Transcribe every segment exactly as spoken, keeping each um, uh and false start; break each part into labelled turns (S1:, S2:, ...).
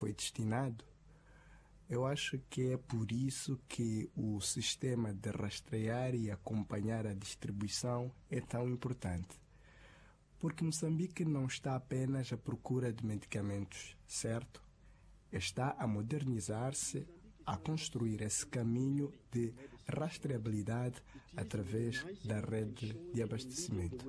S1: foi destinado. Eu acho que é por isso que o sistema de rastrear e acompanhar a distribuição é tão importante. Porque Moçambique não está apenas à procura de medicamentos, certo? Está a modernizar-se, a construir esse caminho de rastreabilidade através da rede de abastecimento.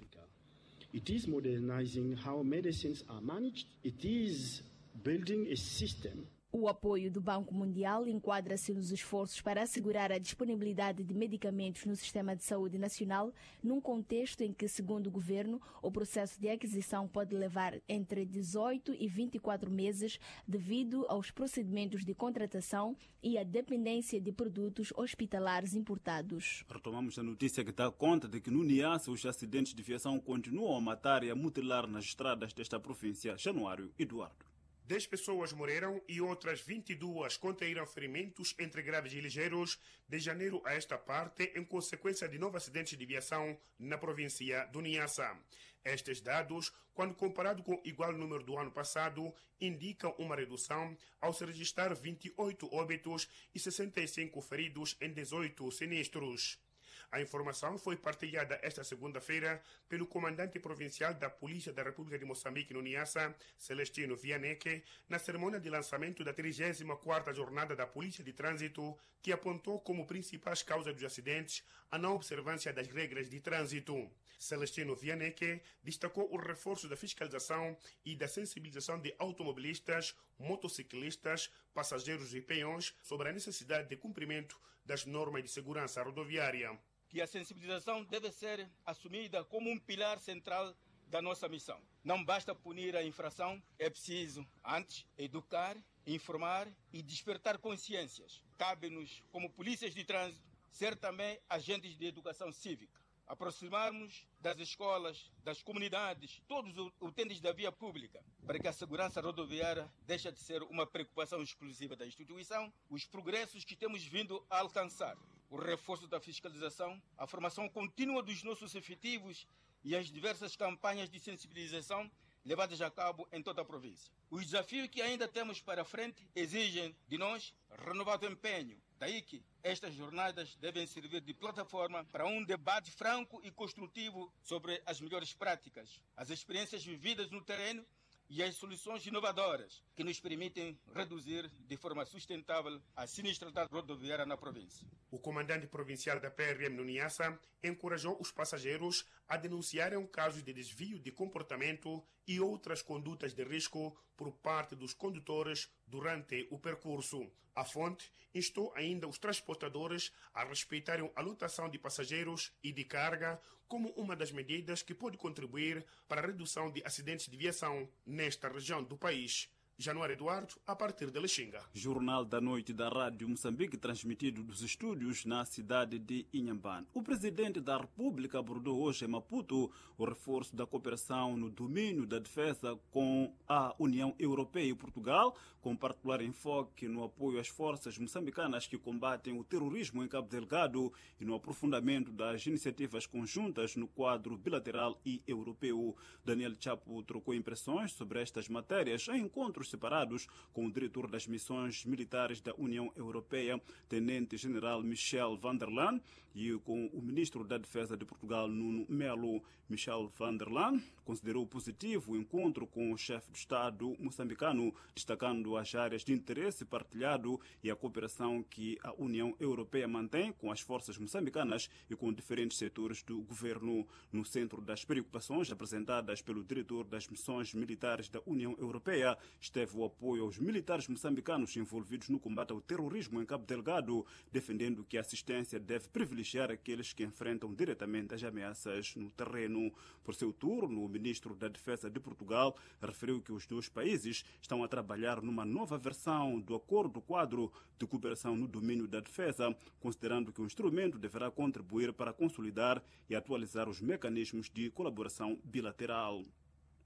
S2: It is modernizing how medicines are managed. It is building a system.
S3: O apoio do Banco Mundial enquadra-se nos esforços para assegurar a disponibilidade de medicamentos no sistema de saúde nacional, num contexto em que, segundo o governo, o processo de aquisição pode levar entre dezoito e vinte e quatro meses devido aos procedimentos de contratação e à dependência de produtos hospitalares importados.
S4: Retomamos a notícia que dá conta de que no Niassa os acidentes de viação continuam a matar e a mutilar nas estradas desta província. Januário Eduardo.
S5: dez pessoas morreram e outras vinte e duas contraíram ferimentos entre graves e ligeiros de janeiro a esta parte em consequência de novos acidentes de viação na província do Niassa. Estes dados, quando comparado com o igual número do ano passado, indicam uma redução ao se registrar vinte e oito óbitos e sessenta e cinco feridos em dezoito sinistros. A informação foi partilhada esta segunda-feira pelo comandante provincial da Polícia da República de Moçambique no Niassa, Celestino Vianeque, na cerimônia de lançamento da trigésima quarta Jornada da Polícia de Trânsito, que apontou como principais causas dos acidentes a não observância das regras de trânsito. Celestino Vianeque destacou o reforço da fiscalização e da sensibilização de automobilistas, motociclistas, passageiros e peões sobre a necessidade de cumprimento das normas de segurança rodoviária.
S6: Que a sensibilização deve ser assumida como um pilar central da nossa missão. Não basta punir a infração, é preciso, antes, educar, informar e despertar consciências. Cabe-nos, como polícias de trânsito, ser também agentes de educação cívica. Aproximarmos das escolas, das comunidades, todos os utentes da via pública, para que a segurança rodoviária deixe de ser uma preocupação exclusiva da instituição, os progressos que temos vindo a alcançar, o reforço da fiscalização, a formação contínua dos nossos efetivos e as diversas campanhas de sensibilização levadas a cabo em toda a província. Os desafios que ainda temos para frente exigem de nós renovado empenho. Daí que estas jornadas devem servir de plataforma para um debate franco e construtivo sobre as melhores práticas, as experiências vividas no terreno e as soluções inovadoras que nos permitem reduzir de forma sustentável a sinistralidade rodoviária na província.
S5: O comandante provincial da P R M no Niassa encorajou os passageiros a denunciarem casos de desvio de comportamento e outras condutas de risco por parte dos condutores durante o percurso. A fonte instou ainda os transportadores a respeitarem a lotação de passageiros e de carga como uma das medidas que pode contribuir para a redução de acidentes de viação nesta região do país. Januário Eduardo, a partir de Lexinga.
S4: Jornal da Noite da Rádio Moçambique, transmitido dos estúdios na cidade de Inhambane. O presidente da República abordou hoje em Maputo o reforço da cooperação no domínio da defesa com a União Europeia e Portugal, com particular enfoque no apoio às forças moçambicanas que combatem o terrorismo em Cabo Delgado e no aprofundamento das iniciativas conjuntas no quadro bilateral e europeu. Daniel Chapo trocou impressões sobre estas matérias em encontros separados com o diretor das missões militares da União Europeia, Tenente-General Michel van der Laan, e com o ministro da Defesa de Portugal, Nuno Melo. Michel van der Laan considerou positivo o encontro com o chefe do Estado moçambicano, destacando as áreas de interesse partilhado e a cooperação que a União Europeia mantém com as forças moçambicanas e com diferentes setores do governo. No centro das preocupações apresentadas pelo diretor das missões militares da União Europeia esteve o apoio aos militares moçambicanos envolvidos no combate ao terrorismo em Cabo Delgado, defendendo que a assistência deve privilegiar aqueles que enfrentam diretamente as ameaças no terreno. Por seu turno, o ministro da Defesa de Portugal referiu que os dois países estão a trabalhar numa nova versão do Acordo Quadro de Cooperação no Domínio da Defesa, considerando que o instrumento deverá contribuir para consolidar e atualizar os mecanismos de colaboração bilateral.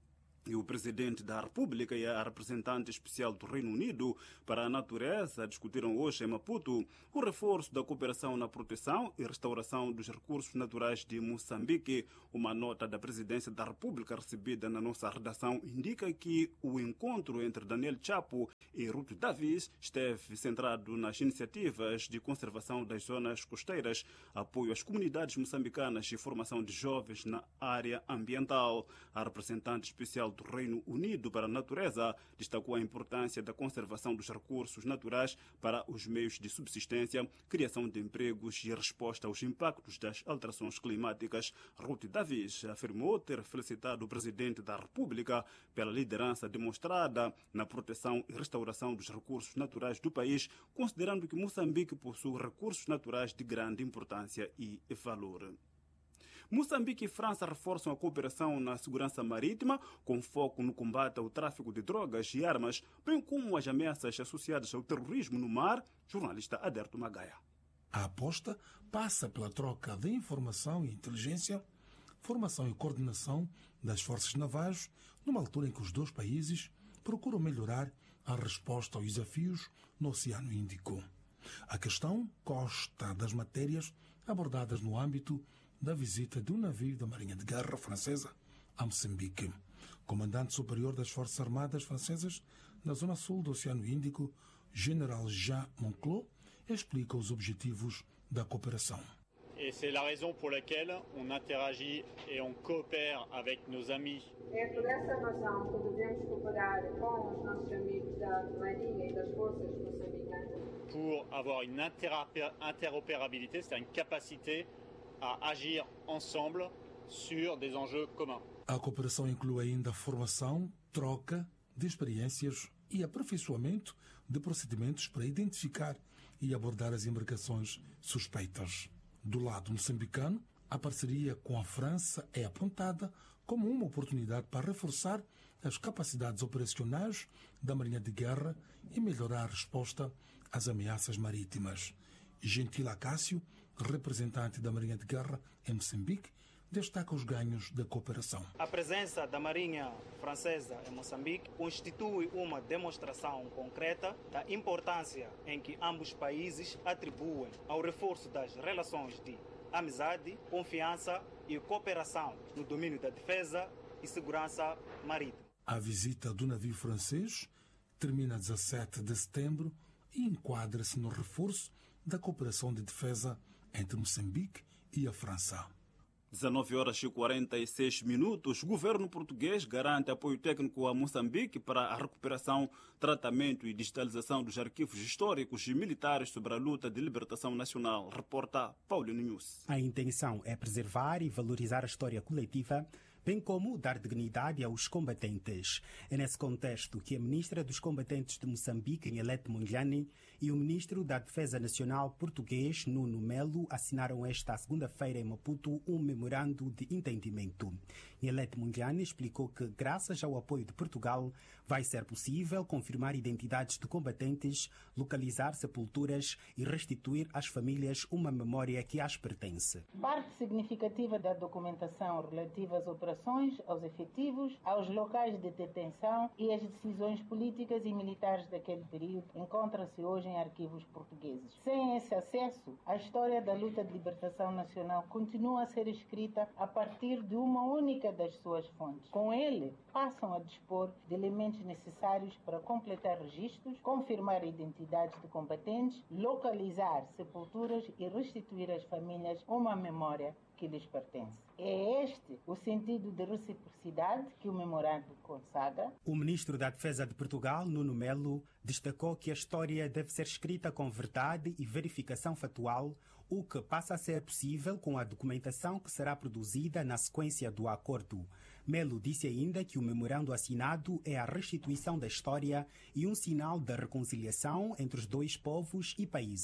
S4: E o Presidente da República e a representante especial do Reino Unido para a Natureza discutiram hoje em Maputo o reforço da cooperação na proteção e restauração dos recursos naturais de Moçambique. Uma nota da Presidência da República recebida na nossa redação indica que o encontro entre Daniel Chapo e Ruth Davis esteve centrado nas iniciativas de conservação das zonas costeiras, apoio às comunidades moçambicanas e formação de jovens na área ambiental. A representante especial do Reino Unido para a Natureza destacou a importância da conservação dos recursos naturais para os meios de subsistência, criação de empregos e resposta aos impactos das alterações climáticas. Ruth Davis afirmou ter felicitado o Presidente da República pela liderança demonstrada na proteção e restauração dos recursos naturais do país, considerando que Moçambique possui recursos naturais de grande importância e valor. Moçambique e França reforçam a cooperação na segurança marítima, com foco no combate ao tráfico de drogas e armas, bem como as ameaças associadas ao terrorismo no mar. Jornalista Aderto Magaia.
S7: A aposta passa pela troca de informação e inteligência, formação e coordenação das forças navais, numa altura em que os dois países procuram melhorar a resposta aos desafios no Oceano Índico. A questão consta das matérias abordadas no âmbito da visita de um navio da Marinha de Guerra francesa a Moçambique. Comandante superior das Forças Armadas Francesas na zona sul do Oceano Índico, General Jean Monclos, explica os objetivos da cooperação.
S8: Et c'est la raison pour laquelle on interagit et on coopère avec nos amis.
S9: É por essa razão que devemos cooperar com os nossos amigos da Marinha e das Forças Moçambicanas.
S8: Pour avoir une interopérabilité, c'est-à-dire une capacité à agir ensemble sur des enjeux communs.
S7: A cooperação inclui ainda a formação, troca de experiências e aperfeiçoamento de procedimentos para identificar e abordar as embarcações suspeitas. Do lado moçambicano, a parceria com a França é apontada como uma oportunidade para reforçar as capacidades operacionais da Marinha de Guerra e melhorar a resposta às ameaças marítimas. Gentil Acácio, representante da Marinha de Guerra em Moçambique, destaca os ganhos da cooperação.
S10: A presença da Marinha Francesa em Moçambique constitui uma demonstração concreta da importância em que ambos os países atribuem ao reforço das relações de amizade, confiança e cooperação no domínio da defesa e segurança marítima.
S7: A visita do navio francês termina dezassete de setembro e enquadra-se no reforço da cooperação de defesa entre Moçambique e a França.
S4: dezenove horas e quarenta e seis minutos. O governo português garante apoio técnico a Moçambique para a recuperação, tratamento e digitalização dos arquivos históricos e militares sobre a luta de libertação nacional. Reporta Paulino News.
S11: A intenção é preservar e valorizar a história coletiva, bem como dar dignidade aos combatentes. É nesse contexto que a ministra dos Combatentes de Moçambique, Nyelete Mondlane, e o ministro da Defesa Nacional português, Nuno Melo, assinaram esta segunda-feira em Maputo um memorando de entendimento. Nyelete Mondlane explicou que, graças ao apoio de Portugal, vai ser possível confirmar identidades de combatentes, localizar sepulturas e restituir às famílias uma memória que às pertence.
S12: Parte significativa da documentação relativa às operações, aos efetivos, aos locais de detenção e às decisões políticas e militares daquele período encontra-se hoje em arquivos portugueses. Sem esse acesso, a história da luta de libertação nacional continua a ser escrita a partir de uma única das suas fontes. Com ele, passam a dispor de elementos necessários para completar registros, confirmar identidades de combatentes, localizar sepulturas e restituir às famílias uma memória que lhes pertence. É este o sentido de reciprocidade que o memorando consagra.
S11: O ministro da Defesa de Portugal, Nuno Melo, destacou que a história deve ser escrita com verdade e verificação factual, o que passa a ser possível com a documentação que será produzida na sequência do acordo. Melo disse ainda que o memorando assinado é a restituição da história e um sinal da reconciliação entre os dois povos e países.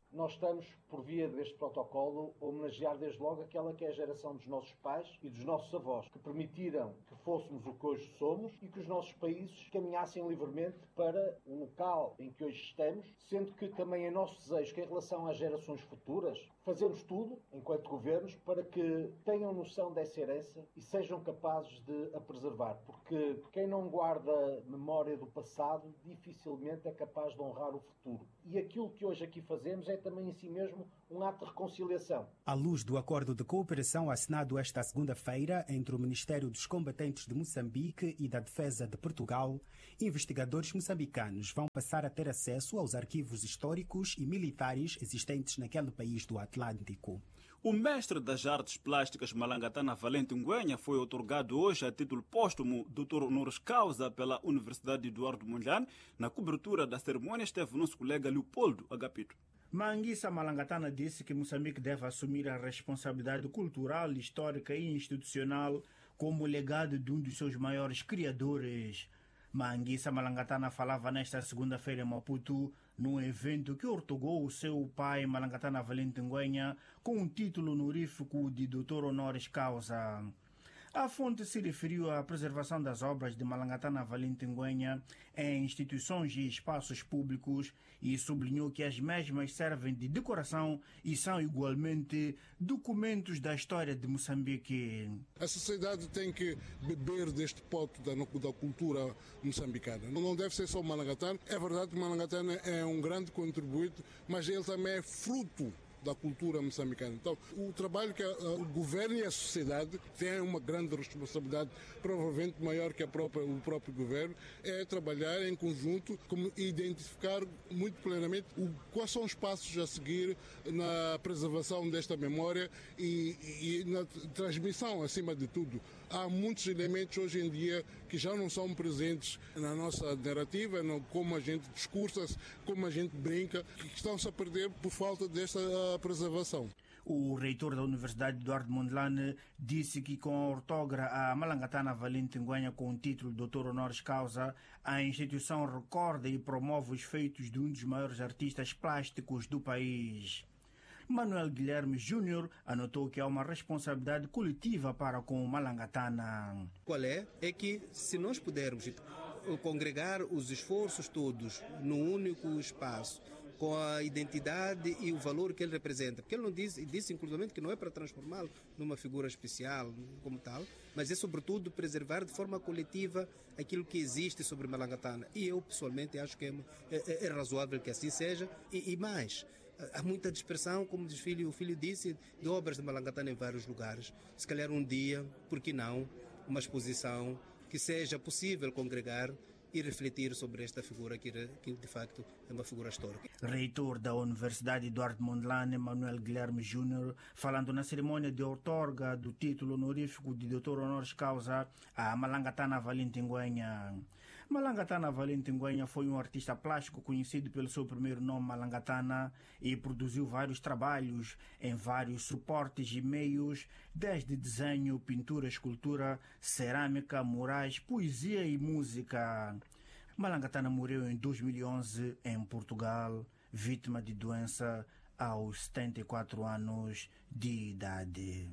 S13: nós estamos, por via deste protocolo, a homenagear desde logo aquela que é a geração dos nossos pais e dos nossos avós, que permitiram que fôssemos o que hoje somos e que os nossos países caminhassem livremente para o local em que hoje estamos, sendo que também é nosso desejo que, em relação às gerações futuras, fazemos tudo, enquanto governos, para que tenham noção dessa herança e sejam capazes de a preservar, porque quem não guarda memória do passado dificilmente é capaz de honrar o futuro. E aquilo que hoje aqui fazemos é também em si mesmo um ato de reconciliação.
S11: À luz do acordo de cooperação assinado esta segunda-feira entre o Ministério dos Combatentes de Moçambique e da Defesa de Portugal, investigadores moçambicanos vão passar a ter acesso aos arquivos históricos e militares existentes naquele país do Atlântico.
S4: O mestre das artes plásticas Malangatana Valente Ngüenya foi outorgado hoje a título póstumo doutor honoris causa pela Universidade Eduardo Mondlane. Na cobertura da cerimônia esteve o nosso colega Leopoldo Agapito.
S14: Manguissa Malangatana disse que Moçambique deve assumir a responsabilidade cultural, histórica e institucional como legado de um dos seus maiores criadores. Manguissa Malangatana falava nesta segunda-feira em Maputo, num evento que ortogou o seu pai Malangatana Valente Ngüenya com um título honorífico de doutor honoris causa. A fonte se referiu à preservação das obras de Malangatana Valente Ngüenya em instituições e espaços públicos e sublinhou que as mesmas servem de decoração e são igualmente documentos da história de Moçambique.
S15: A sociedade tem que beber deste pote da, da cultura moçambicana. Não deve ser só Malangatana. É verdade que Malangatana é um grande contribuinte, mas ele também é fruto da cultura moçambicana. Então, o trabalho que o governo e a sociedade têm uma grande responsabilidade, provavelmente maior que a própria, o próprio governo, é trabalhar em conjunto, como identificar muito plenamente o, quais são os passos a seguir na preservação desta memória e, e na transmissão, acima de tudo. Há muitos elementos hoje em dia que já não são presentes na nossa narrativa, no, como a gente discursa, como a gente brinca, que estão-se a perder por falta desta preservação.
S14: O reitor da Universidade Eduardo Mondlane disse que com a ortogra a Malangatana Valente Ngüenya com o título de doutor honoris causa, a instituição recorda e promove os feitos de um dos maiores artistas plásticos do país. Manuel Guilherme Júnior anotou que há uma responsabilidade coletiva para com o Malangatana.
S16: Qual é? É que se nós pudermos congregar os esforços todos num único espaço, com a identidade e o valor que ele representa. Porque ele não disse, disse inclusivamente que não é para transformá-lo numa figura especial como tal, mas é sobretudo preservar de forma coletiva aquilo que existe sobre Malangatana. E eu pessoalmente acho que é, é, é razoável que assim seja. E, e mais, há muita dispersão, como o filho, o filho disse, de obras de Malangatana em vários lugares. Se calhar um dia, por que não, uma exposição que seja possível congregar e refletir sobre esta figura que, que de facto é uma figura histórica.
S14: Reitor da Universidade Eduardo Mondlane, Manuel Guilherme Júnior, falando na cerimônia de outorga do título honorífico de doutor honoris causa a Malangatana Valente Ngüenya. Malangatana Valente Ngüenya foi um artista plástico conhecido pelo seu primeiro nome Malangatana e produziu vários trabalhos em vários suportes e meios, desde desenho, pintura, escultura, cerâmica, murais, poesia e música. Malangatana morreu em dois mil e onze em Portugal, vítima de doença aos setenta e quatro anos de idade.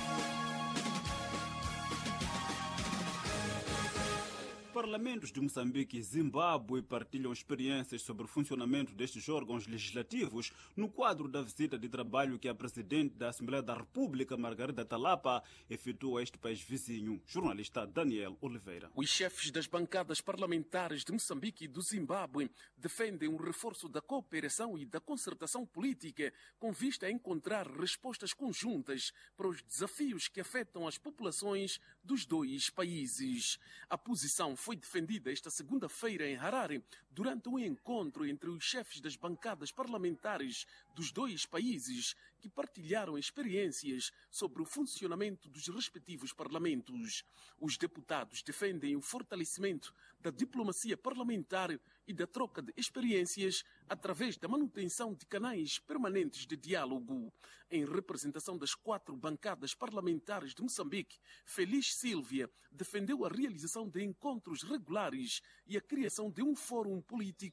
S4: Parlamentos de Moçambique e Zimbábue partilham experiências sobre o funcionamento destes órgãos legislativos no quadro da visita de trabalho que a Presidente da Assembleia da República, Margarida Talapa, efetuou a este país vizinho. Jornalista Daniel Oliveira.
S17: Os chefes das bancadas parlamentares de Moçambique e do Zimbábue defendem um reforço da cooperação e da concertação política com vista a encontrar respostas conjuntas para os desafios que afetam as populações dos dois países. A posição foi defendida esta segunda-feira em Harare durante um encontro entre os chefes das bancadas parlamentares dos dois países que partilharam experiências sobre o funcionamento dos respectivos parlamentos. Os deputados defendem o fortalecimento da diplomacia parlamentar e da troca de experiências através da manutenção de canais permanentes de diálogo. Em representação das quatro bancadas parlamentares de Moçambique, Feliz Sílvia defendeu a realização de encontros regulares e a criação de um fórum político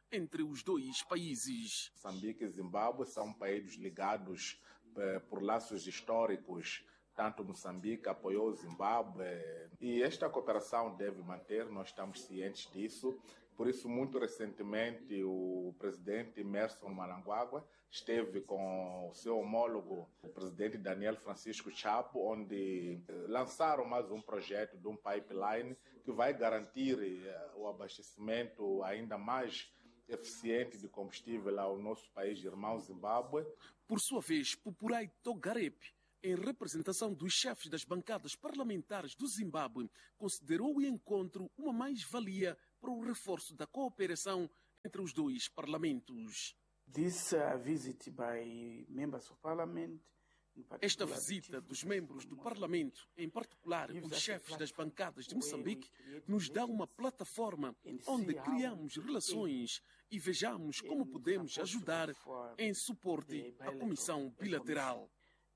S17: entre os dois países.
S18: Moçambique e Zimbábue são países ligados eh, por laços históricos. Tanto Moçambique apoiou o Zimbábue e esta cooperação deve manter, nós estamos cientes disso. Por isso, muito recentemente, o presidente Emmerson Mnangagwa esteve com o seu homólogo, o presidente Daniel Francisco Chapo, onde lançaram mais um projeto de um pipeline que vai garantir o abastecimento ainda mais eficiente de combustível ao nosso país irmão Zimbábue.
S17: Por sua vez, Pupurai Togarepe, em representação dos chefes das bancadas parlamentares do Zimbábue, considerou o encontro uma mais-valia para o reforço da cooperação entre os dois parlamentos.
S19: This uh, visit by members of parliament,
S17: Esta visita dos membros do Parlamento, em particular os chefes das bancadas de Moçambique, nos dá uma plataforma onde criamos relações e vejamos como podemos ajudar em suporte à Comissão Bilateral.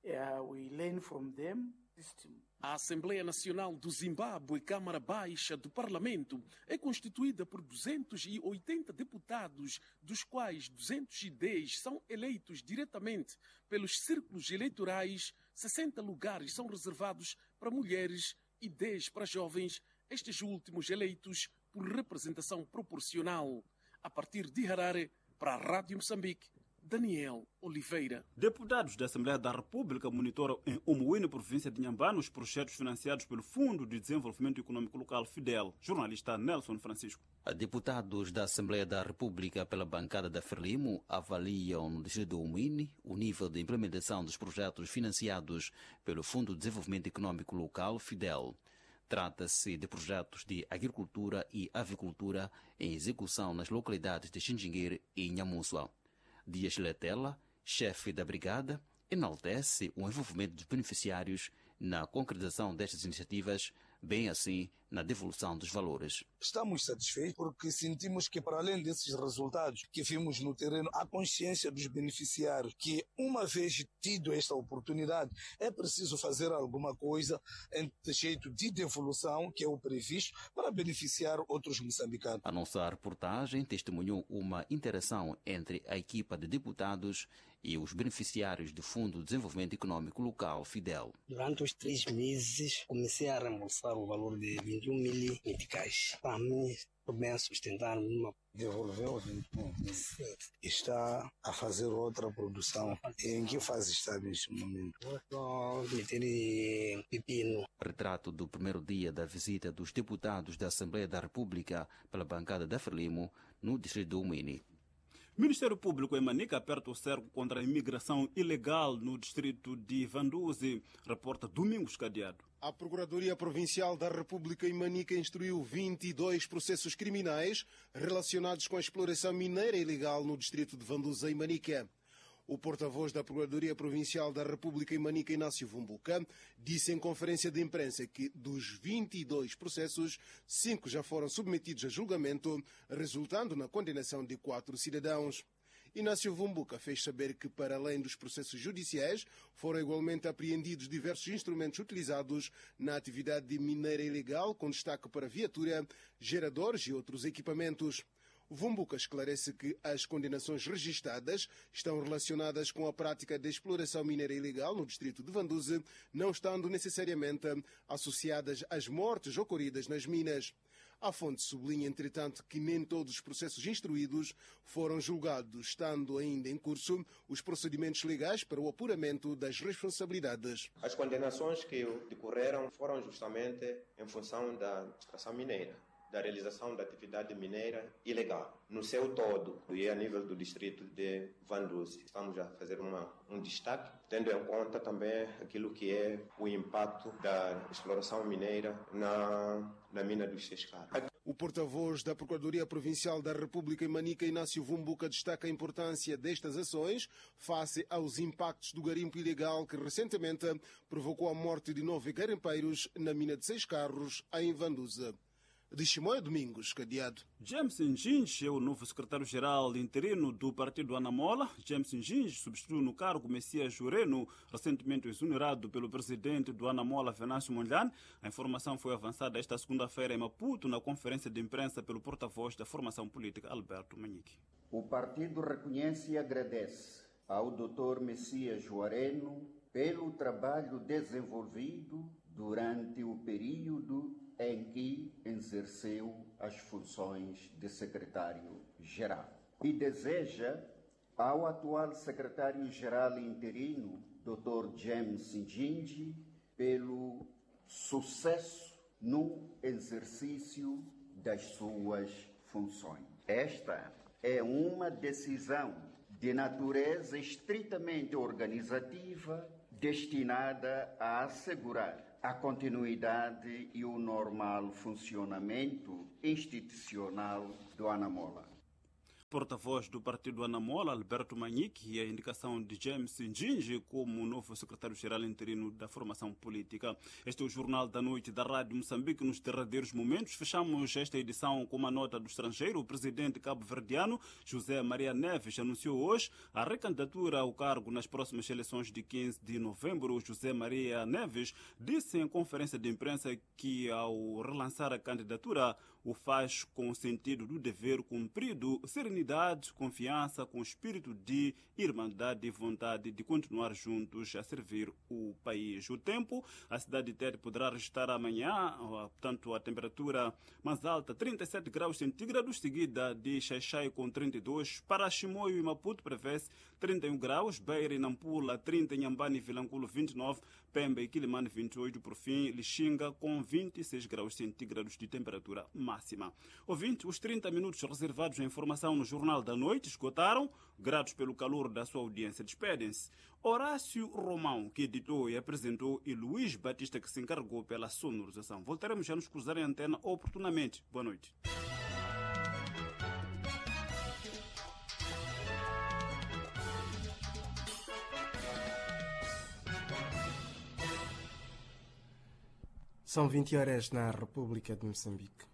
S17: A Assembleia Nacional do Zimbábue, Câmara Baixa do Parlamento, é constituída por duzentos e oitenta deputados, dos quais duzentos e dez são eleitos diretamente pelos círculos eleitorais, sessenta lugares são reservados para mulheres e dez para jovens, estes últimos eleitos por representação proporcional. A partir de Harare, para a Rádio Moçambique, Daniel Oliveira.
S4: Deputados da Assembleia da República monitoram em Umuíne, província de Inhambane, os projetos financiados pelo Fundo de Desenvolvimento Econômico Local Fidel. Jornalista Nelson Francisco.
S20: Deputados da Assembleia da República pela bancada da Frelimo avaliam no distrito de Umuíne o nível de implementação dos projetos financiados pelo Fundo de Desenvolvimento Econômico Local Fidel. Trata-se de projetos de agricultura e avicultura em execução nas localidades de Xinjingueira e Nhamunsua. Dias Letela, chefe da brigada, enaltece o envolvimento dos beneficiários na concretização destas iniciativas, bem assim na devolução dos valores.
S21: Estamos satisfeitos porque sentimos que, para além desses resultados que vimos no terreno, há consciência dos beneficiários que, uma vez tido esta oportunidade, é preciso fazer alguma coisa em jeito de devolução, que é o previsto, para beneficiar outros moçambicanos.
S20: A nossa reportagem testemunhou uma interação entre a equipa de deputados e os beneficiários do Fundo de Desenvolvimento Econômico Local, Fidel.
S22: Durante os três meses, comecei a reembolsar o valor de vinte e um mil meticais. Para mim, estou bem a sustentar uma.
S21: Devolveu vinte e um. Está a fazer outra produção. Em que fase está neste momento?
S22: Estou a meter pepino.
S20: Retrato do primeiro dia da visita dos deputados da Assembleia da República pela bancada da Frelimo no distrito do Umuíne.
S4: Ministério Público em Manica aperta o cerco contra a imigração ilegal no distrito de Vanduzi, reporta Domingos Cadeado.
S23: A Procuradoria Provincial da República em Manica instruiu vinte e dois processos criminais relacionados com a exploração mineira ilegal no distrito de Vanduzi em Manica. O porta-voz da Procuradoria Provincial da República em Manica, Inácio Vumbuca, disse em conferência de imprensa que dos vinte e dois processos, cinco já foram submetidos a julgamento, resultando na condenação de quatro cidadãos. Inácio Vumbuca fez saber que, para além dos processos judiciais, foram igualmente apreendidos diversos instrumentos utilizados na atividade de mineira ilegal, com destaque para viatura, geradores e outros equipamentos. Vumbuca esclarece que as condenações registadas estão relacionadas com a prática de exploração mineira ilegal no distrito de Vanduzi, não estando necessariamente associadas às mortes ocorridas nas minas. A fonte sublinha, entretanto, que nem todos os processos instruídos foram julgados, estando ainda em curso os procedimentos legais para o apuramento das responsabilidades.
S24: As condenações que decorreram foram justamente em função da extração mineira, da realização da atividade mineira ilegal, no seu todo, e a nível do distrito de Vanduzi. Estamos a fazer uma, um destaque, tendo em conta também aquilo que é o impacto da exploração mineira na, na mina dos Sescar.
S23: O porta-voz da Procuradoria Provincial da República em Manica, Inácio Vumbuca, destaca a importância destas ações face aos impactos do garimpo ilegal que recentemente provocou a morte de nove garimpeiros na mina de Seis Carros, em Vanduzi. de Chimoio Domingos, cadeado.
S4: James Njinji é o novo secretário-geral interino do partido Anamola. James Njinji substituiu no cargo Messias Jureno, recentemente exonerado pelo presidente do Anamola, Venâncio Mondlane. A informação foi avançada esta segunda-feira em Maputo, na conferência de imprensa pelo porta-voz da formação política, Alberto Manique.
S1: O partido reconhece e agradece ao doutor Messias Jureno pelo trabalho desenvolvido durante o período em que exerceu as funções de secretário-geral. E deseja ao atual secretário-geral interino, doutor James Njinji, pelo sucesso no exercício das suas funções. Esta é uma decisão de natureza estritamente organizativa, destinada a assegurar a continuidade e o normal funcionamento institucional do Anamola.
S4: Porta-voz do partido Anamola, Alberto Manique, e a indicação de James Njinji como novo secretário-geral interino da formação política. Este é o Jornal da Noite da Rádio Moçambique. Nos derradeiros momentos, fechamos esta edição com uma nota do estrangeiro. O presidente cabo-verdiano, José Maria Neves, anunciou hoje a recandidatura ao cargo nas próximas eleições de quinze de novembro. José Maria Neves disse em conferência de imprensa que, ao relançar a candidatura, o faz com o sentido do dever cumprido, serenidade, confiança, com espírito de irmandade e vontade de continuar juntos a servir o país. O tempo, a cidade de Tete poderá registrar amanhã, portanto, a temperatura mais alta, trinta e sete graus centígrados, seguida de Xaixai com trinta e dois, para Chimoio e Maputo prevê-se trinta e um graus, Beira e Nampula trinta, Inhambane e Vilanculo vinte e nove, Pemba e Quilimane vinte e oito, por fim, Lixinga com vinte e seis graus centígrados de temperatura máxima. Ouvinte, os trinta minutos reservados à informação no Jornal da Noite esgotaram. Gratos pelo calor da sua audiência, despedem-se Horácio Romão, que editou e apresentou, e Luís Batista, que se encarregou pela sonorização. Voltaremos a nos cruzar em antena oportunamente. Boa noite.
S2: São vinte horas na República de Moçambique.